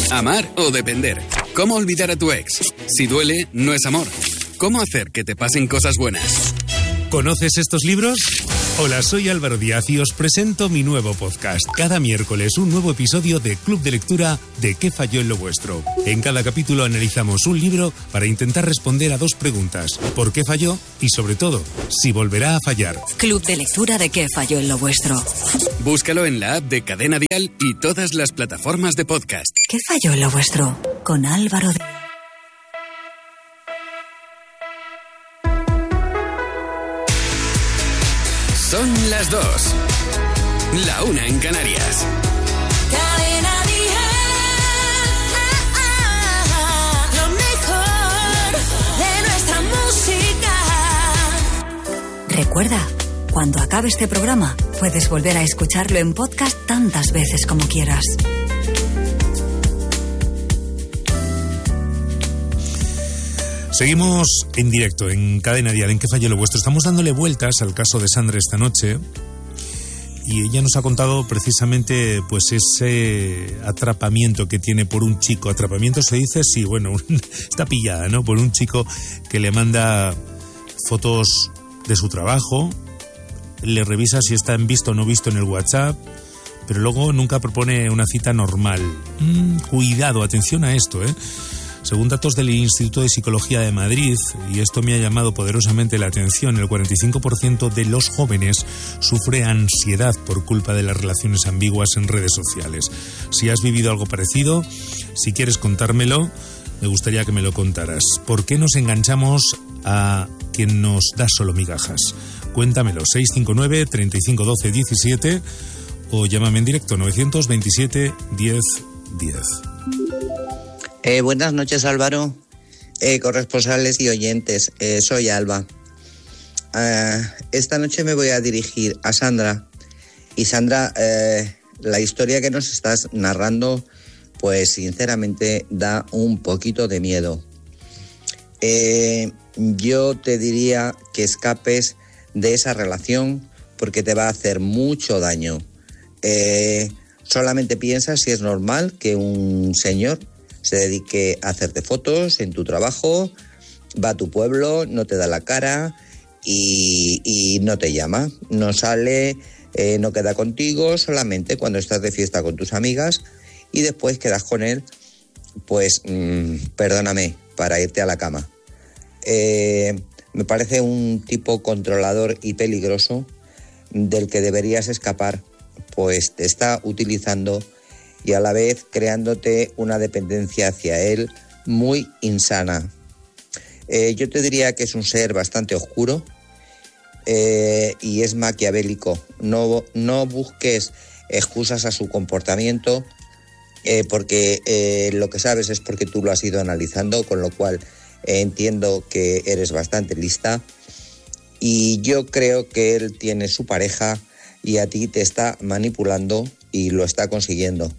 Amar o depender. ¿Cómo olvidar a tu ex? Si duele, no es amor. ¿Cómo hacer que te pasen cosas buenas? ¿Conoces estos libros? Hola, soy Álvaro Díaz y os presento mi nuevo podcast. Cada miércoles un nuevo episodio de Club de Lectura de ¿Qué falló en lo vuestro? En cada capítulo analizamos un libro para intentar responder a dos preguntas. ¿Por qué falló? Y sobre todo, si volverá a fallar. Club de Lectura de ¿Qué falló en lo vuestro? Búscalo en la app de Cadena Dial y todas las plataformas de podcast. ¿Qué falló en lo vuestro? Con Álvaro Díaz. Son las 2. La 1 en Canarias. Cadena Dial, lo mejor de nuestra música. Recuerda, cuando acabe este programa, puedes volver a escucharlo en podcast tantas veces como quieras. Seguimos en directo en Cadena Dial, en ¿Qué falló lo vuestro? Estamos dándole vueltas al caso de Sandra esta noche y ella nos ha contado precisamente pues ese atrapamiento que tiene por un chico. ¿Atrapamiento se dice? Sí, bueno, está pillada, ¿no? Por un chico que le manda fotos de su trabajo, le revisa si está en visto o no visto en el WhatsApp, pero luego nunca propone una cita normal. Cuidado, atención a esto, ¿eh? Según datos del Instituto de Psicología de Madrid, y esto me ha llamado poderosamente la atención, el 45% de los jóvenes sufre ansiedad por culpa de las relaciones ambiguas en redes sociales. Si has vivido algo parecido, si quieres contármelo, me gustaría que me lo contaras. ¿Por qué nos enganchamos a quien nos da solo migajas? Cuéntamelo, 659 35 12 17 o llámame en directo 927 10 10. Buenas noches, Álvaro, corresponsales y oyentes. Soy Alba. Esta noche me voy a dirigir a Sandra. Y Sandra, la historia que nos estás narrando, pues sinceramente da un poquito de miedo. Yo te diría que escapes de esa relación porque te va a hacer mucho daño. Solamente piensa si es normal que un señor se dedique a hacerte fotos en tu trabajo, va a tu pueblo, no te da la cara y no te llama, no sale, no queda contigo, solamente cuando estás de fiesta con tus amigas y después quedas con él, pues perdóname, para irte a la cama. Me parece un tipo controlador y peligroso del que deberías escapar, pues te está utilizando y a la vez creándote una dependencia hacia él muy insana. Yo te diría que es un ser bastante oscuro y es maquiavélico. No busques excusas a su comportamiento porque lo que sabes es porque tú lo has ido analizando, con lo cual entiendo que eres bastante lista y yo creo que él tiene su pareja y a ti te está manipulando y lo está consiguiendo.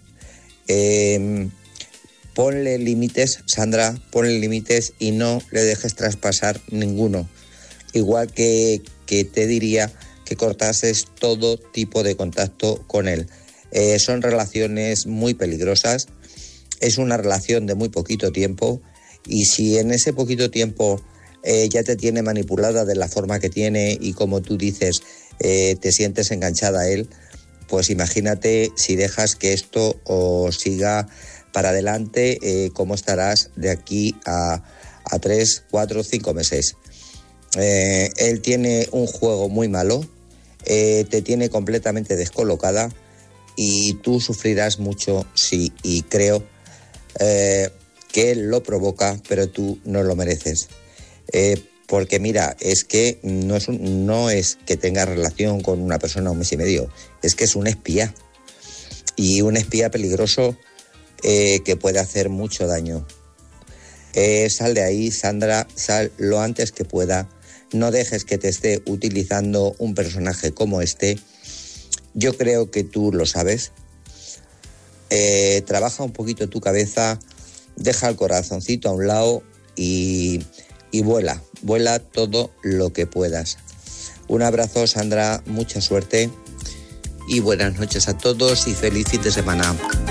Ponle límites, Sandra, ponle límites y no le dejes traspasar ninguno. Igual que te diría que cortases todo tipo de contacto con él. Son relaciones muy peligrosas, es una relación de muy poquito tiempo y si en ese poquito tiempo ya te tiene manipulada de la forma que tiene y como tú dices, te sientes enganchada a él, pues imagínate si dejas que esto os siga para adelante, cómo estarás de aquí a 3, 4, 5 meses. Él tiene un juego muy malo, te tiene completamente descolocada y tú sufrirás mucho, sí, y creo que él lo provoca, pero tú no lo mereces. Porque mira, es que no es que tenga relación con una persona un mes y medio, es que es un espía. Y un espía peligroso que puede hacer mucho daño. Sal de ahí, Sandra, sal lo antes que pueda. No dejes que te esté utilizando un personaje como este. Yo creo que tú lo sabes. Trabaja un poquito tu cabeza, deja el corazoncito a un lado y vuela todo lo que puedas. Un abrazo, Sandra, mucha suerte y buenas noches a todos y feliz fin de semana.